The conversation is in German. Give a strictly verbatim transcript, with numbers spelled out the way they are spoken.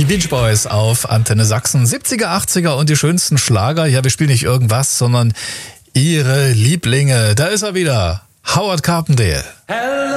Beach Boys auf Antenne Sachsen. siebziger, achtziger und die schönsten Schlager. Ja, wir spielen nicht irgendwas, sondern ihre Lieblinge. Da ist er wieder. Howard Carpendale. Hello.